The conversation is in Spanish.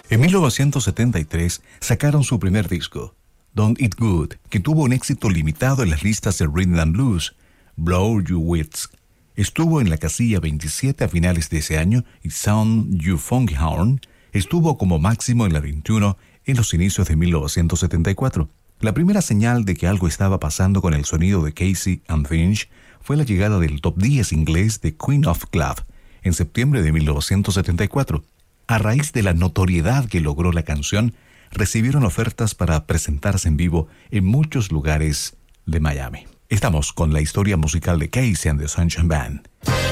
En 1973 sacaron su primer disco, Don't Eat Good, que tuvo un éxito limitado en las listas de Rhythm and Blues. Blow Your Wits estuvo en la casilla 27 a finales de ese año y Sound Your Funky Horn estuvo como máximo en la 21 en los inicios de 1974. La primera señal de que algo estaba pasando con el sonido de Casey and Finch fue la llegada del top 10 inglés de Queen of Club en septiembre de 1974. A raíz de la notoriedad que logró la canción, recibieron ofertas para presentarse en vivo en muchos lugares de Miami. Estamos con la historia musical de Casey and the Sunshine Band.